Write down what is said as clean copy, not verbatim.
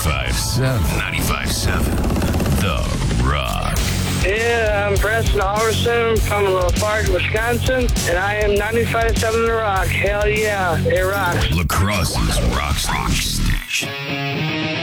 95.7. 95.7. The Rock. Yeah, I'm Preston Halverson from Little Park, Wisconsin, and I am 95.7 The Rock. Hell yeah, it rocks. La Crosse's rock station.